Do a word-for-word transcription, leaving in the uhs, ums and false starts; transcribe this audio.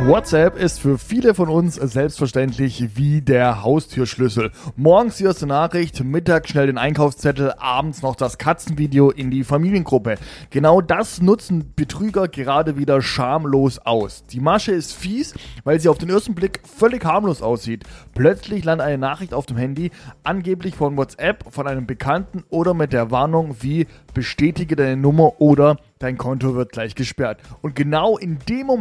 WhatsApp ist für viele von uns selbstverständlich wie der Haustürschlüssel. Morgens die erste Nachricht, mittags schnell den Einkaufszettel, abends noch das Katzenvideo in die Familiengruppe. Genau das nutzen Betrüger gerade wieder schamlos aus. Die Masche ist fies, weil sie auf den ersten Blick völlig harmlos aussieht. Plötzlich landet eine Nachricht auf dem Handy, angeblich von WhatsApp, von einem Bekannten oder mit der Warnung wie bestätige deine Nummer oder dein Konto wird gleich gesperrt. Und genau in dem Moment